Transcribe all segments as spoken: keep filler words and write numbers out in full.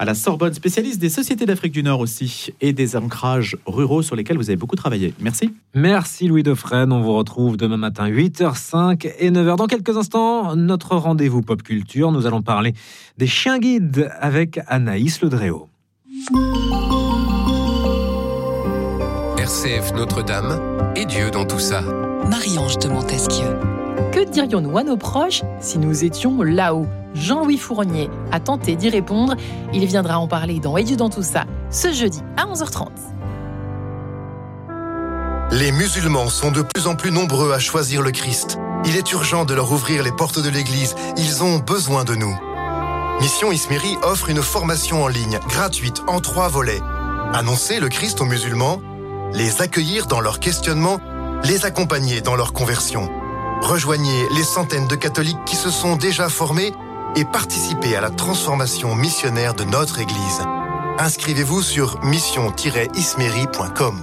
à la Sorbonne, spécialiste des sociétés d'Afrique du Nord aussi, et des ancrages ruraux sur lesquels vous avez beaucoup travaillé. Merci. Merci Louis Dauphren, on vous retrouve demain matin huit heures cinq et neuf heures. Dans quelques instants, notre rendez-vous pop culture, nous allons parler des chiens guides avec Anaïs Le Dréau. R C F Notre-Dame et Dieu dans tout ça. Marie-Ange de Montesquieu. Que dirions-nous à nos proches si nous étions là-haut ? Jean-Louis Fournier a tenté d'y répondre. Il viendra en parler dans Et Dieu dans tout ça, ce jeudi à onze heures trente. Les musulmans sont de plus en plus nombreux à choisir le Christ. Il est urgent de leur ouvrir les portes de l'Église. Ils ont besoin de nous. Mission Ismiri offre une formation en ligne, gratuite, en trois volets. Annoncer le Christ aux musulmans, les accueillir dans leur questionnement, les accompagner dans leur conversion. Rejoignez les centaines de catholiques qui se sont déjà formés et participez à la transformation missionnaire de notre Église. Inscrivez-vous sur mission tiret ismiri point com.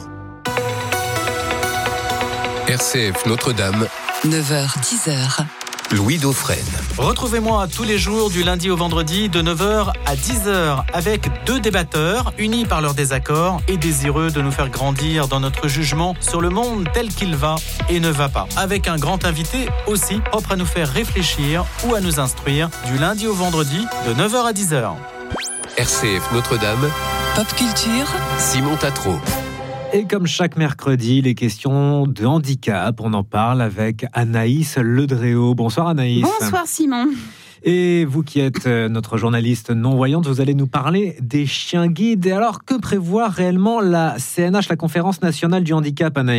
R C F Notre-Dame, neuf heures dix heures. Louis Dauphren. Retrouvez-moi tous les jours du lundi au vendredi de neuf heures à dix heures avec deux débatteurs unis par leurs désaccords et désireux de nous faire grandir dans notre jugement sur le monde tel qu'il va et ne va pas. Avec un grand invité aussi propre à nous faire réfléchir ou à nous instruire du lundi au vendredi de neuf heures à dix heures. R C F Notre-Dame, Pop culture, Simon Tatro. Et comme chaque mercredi, les questions de handicap, on en parle avec Anaïs Le Dréau. Bonsoir Anaïs. Bonsoir Simon. Et vous qui êtes notre journaliste non-voyante, vous allez nous parler des chiens guides. Et alors, que prévoit réellement la C N H, la Conférence nationale du handicap, Anaïs ?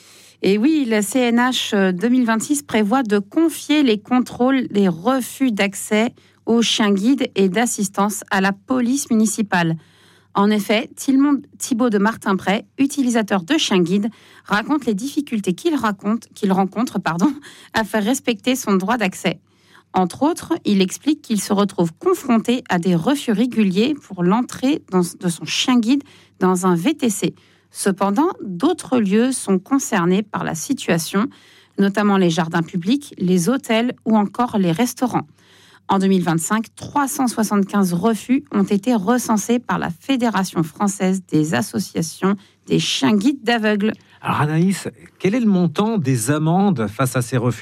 Et oui, la C N H deux mille vingt-six prévoit de confier les contrôles des refus d'accès aux chiens guides et d'assistance à la police municipale. En effet, Thibaut de Martin-Pré, utilisateur de chiens guides, raconte les difficultés qu'il, raconte, qu'il rencontre pardon, à faire respecter son droit d'accès. Entre autres, il explique qu'il se retrouve confronté à des refus réguliers pour l'entrée dans, de son chien guide dans un V T C. Cependant, d'autres lieux sont concernés par la situation, notamment les jardins publics, les hôtels ou encore les restaurants. En deux mille vingt-cinq, trois cent soixante-quinze refus ont été recensés par la Fédération française des associations des chiens guides d'aveugles. Alors Anaïs, quel est le montant des amendes face à ces refus ?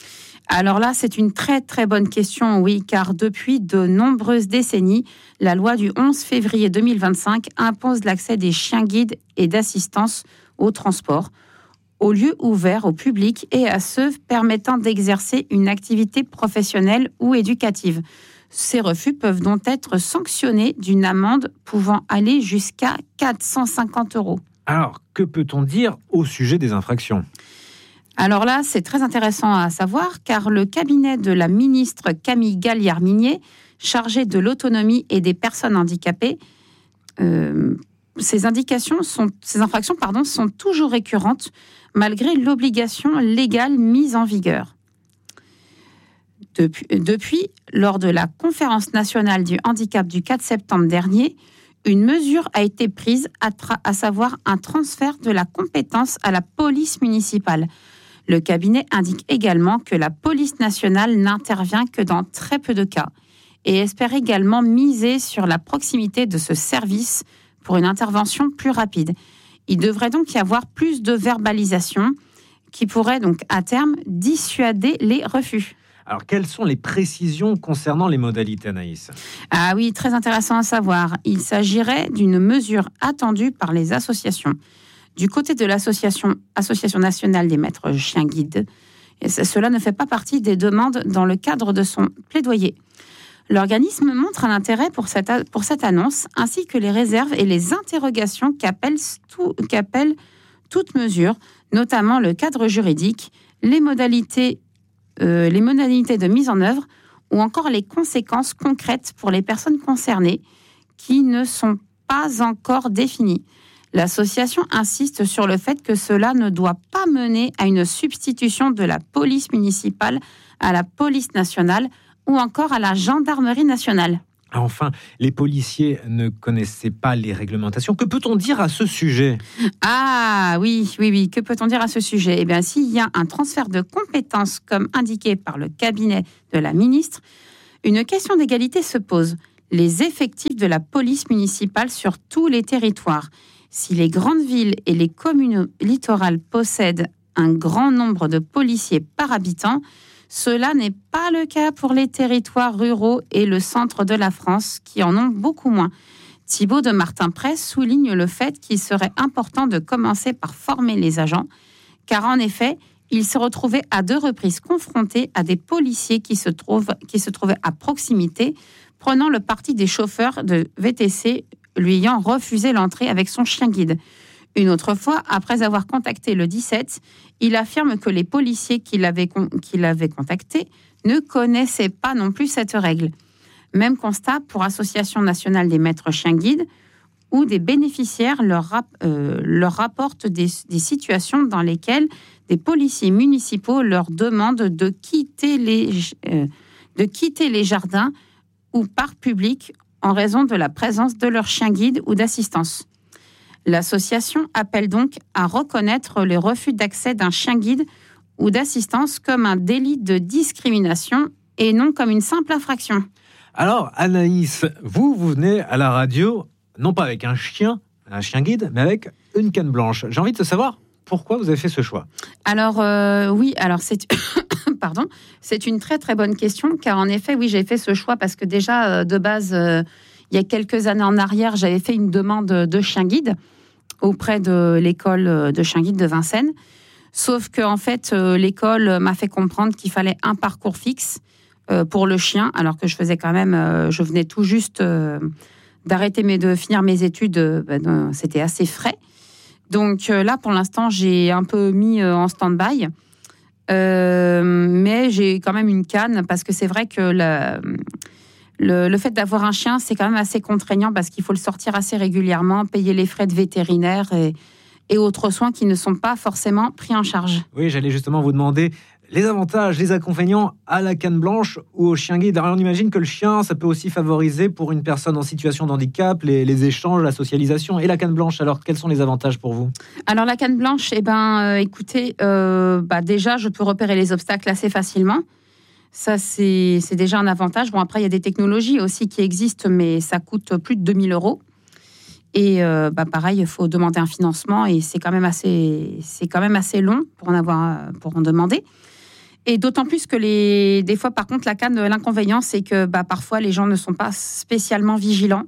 Alors là, c'est une très très bonne question, oui, car depuis de nombreuses décennies, la loi du onze février deux mille vingt-cinq impose l'accès des chiens guides et d'assistance au transport, aux lieux ouverts au public et à ceux permettant d'exercer une activité professionnelle ou éducative. Ces refus peuvent donc être sanctionnés d'une amende pouvant aller jusqu'à quatre cent cinquante euros. Alors, que peut-on dire au sujet des infractions ? Alors là, c'est très intéressant à savoir, car le cabinet de la ministre Camille Galliard-Minier, chargée de l'autonomie et des personnes handicapées, euh, ces indications sont, ces infractions pardon, sont toujours récurrentes, malgré l'obligation légale mise en vigueur. Depuis, depuis, lors de la conférence nationale du handicap du quatre septembre dernier, une mesure a été prise, à, tra- à savoir un transfert de la compétence à la police municipale. Le cabinet indique également que la police nationale n'intervient que dans très peu de cas et espère également miser sur la proximité de ce service pour une intervention plus rapide. Il devrait donc y avoir plus de verbalisation qui pourrait donc à terme dissuader les refus. Alors, quelles sont les précisions concernant les modalités, Anaïs ? Ah oui, très intéressant à savoir. Il s'agirait d'une mesure attendue par les associations. Du côté de l'association Association nationale des maîtres chiens guides, et cela ne fait pas partie des demandes dans le cadre de son plaidoyer. L'organisme montre un intérêt pour cette, pour cette annonce, ainsi que les réserves et les interrogations qu'appelle, tout, qu'appelle toute mesure, notamment le cadre juridique, les modalités, euh, les modalités de mise en œuvre ou encore les conséquences concrètes pour les personnes concernées qui ne sont pas encore définies. L'association insiste sur le fait que cela ne doit pas mener à une substitution de la police municipale à la police nationale ou encore à la gendarmerie nationale. Enfin, les policiers ne connaissaient pas les réglementations. Que peut-on dire à ce sujet ? Ah oui, oui, oui. Que peut-on dire à ce sujet ? Eh bien, s'il y a un transfert de compétences comme indiqué par le cabinet de la ministre, une question d'égalité se pose. les effectifs de la police municipale sur tous les territoires. Si les grandes villes et les communes littorales possèdent un grand nombre de policiers par habitant, cela n'est pas le cas pour les territoires ruraux et le centre de la France, qui en ont beaucoup moins. Thibaut de Martin-Presse souligne le fait qu'il serait important de commencer par former les agents, car en effet, il se retrouvait à deux reprises confronté à des policiers qui se, trouvent, qui se trouvaient à proximité, prenant le parti des chauffeurs de V T C, lui ayant refusé l'entrée avec son chien guide. Une autre fois, après avoir contacté le dix-sept, il affirme que les policiers qui l'avaient, con- qui l'avaient contacté ne connaissaient pas non plus cette règle. Même constat pour Association nationale des maîtres chiens guides, où des bénéficiaires leur, rap- euh, leur rapportent des, des situations dans lesquelles des policiers municipaux leur demandent de quitter les, euh, de quitter les jardins ou parcs publics en raison de la présence de leur chien guide ou d'assistance. L'association appelle donc à reconnaître les refus d'accès d'un chien guide ou d'assistance comme un délit de discrimination et non comme une simple infraction. Alors, Anaïs, vous, vous venez à la radio, non pas avec un chien, un chien guide, mais avec une canne blanche. J'ai envie de savoir pourquoi vous avez fait ce choix. Alors, euh, oui, alors c'est... Pardon, c'est une très très bonne question, car en effet, oui, j'ai fait ce choix parce que déjà, euh, de base, euh, il y a quelques années en arrière, j'avais fait une demande de chien guide auprès de l'école de chien guide de Vincennes. Sauf que en fait, euh, l'école m'a fait comprendre qu'il fallait un parcours fixe euh, pour le chien, alors que je faisais quand même, euh, je venais tout juste euh, d'arrêter mes, de finir mes études, euh, ben, c'était assez frais. Donc euh, là, pour l'instant, j'ai un peu mis euh, en stand-by. Euh, mais j'ai quand même une canne parce que c'est vrai que la, le, le fait d'avoir un chien, c'est quand même assez contraignant parce qu'il faut le sortir assez régulièrement, payer les frais de vétérinaire et, et autres soins qui ne sont pas forcément pris en charge. Oui, j'allais justement vous demander les avantages, les inconvénients à la canne blanche ou au chien guide. Alors, on imagine que le chien, ça peut aussi favoriser pour une personne en situation de handicap les, les échanges, la socialisation. Et la canne blanche, alors quels sont les avantages pour vous ? Alors la canne blanche, eh ben, euh, écoutez, euh, bah, déjà je peux repérer les obstacles assez facilement. Ça c'est, c'est déjà un avantage. Bon, après il y a des technologies aussi qui existent, mais ça coûte plus de deux mille euros. Et euh, bah, pareil, il faut demander un financement et c'est quand même assez, c'est quand même assez long pour en avoir, pour en demander. Et d'autant plus que les, des fois, par contre, la canne, l'inconvénient, c'est que bah, parfois, les gens ne sont pas spécialement vigilants.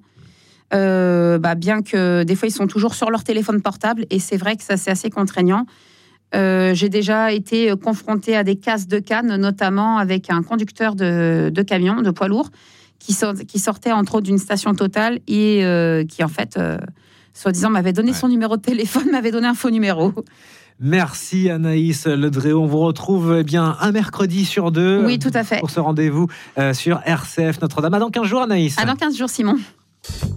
Euh, bah, bien que des fois, ils sont toujours sur leur téléphone portable. Et c'est vrai que ça, c'est assez contraignant. Euh, j'ai déjà été confrontée à des casses de canne, notamment avec un conducteur de, de camion, de poids lourd, qui, sort, qui sortait entre autres d'une station Total et euh, qui, en fait, euh, soi-disant, m'avait donné ouais. son numéro de téléphone, m'avait donné un faux numéro. Merci Anaïs Le Dréau. On vous retrouve eh bien un mercredi sur deux. Oui, tout à fait. Pour ce rendez-vous euh, sur R C F Notre-Dame. À dans quinze jours, Anaïs. À dans quinze jours, Simon.